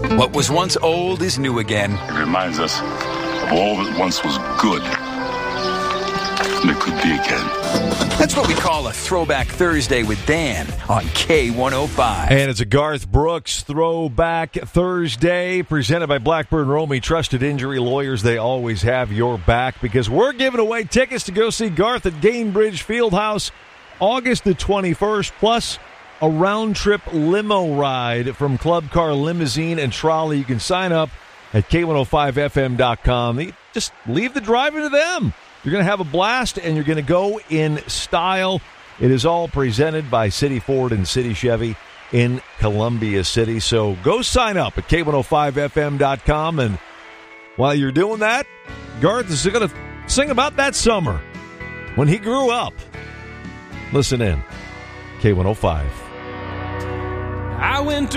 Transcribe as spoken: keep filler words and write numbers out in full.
What was once old is new again. It reminds us of all that once was good. And it could be again. That's what we call a Throwback Thursday with Dan on K one oh five. And it's a Garth Brooks Throwback Thursday presented by Blackburn Romey. Trusted injury lawyers, they always have your back because we're giving away tickets to go see Garth at Gainbridge Fieldhouse August the twenty-first, plus a round-trip limo ride from Club Car Limousine and Trolley. You can sign up at K one oh five F M dot com. Just leave the driving to them. You're going to have a blast, and you're going to go in style. It is all presented by City Ford and City Chevy in Columbia City. So go sign up at K one oh five F M dot com. And while you're doing that, Garth is going to sing about that summer when he grew up. Listen in. K one oh five. I went to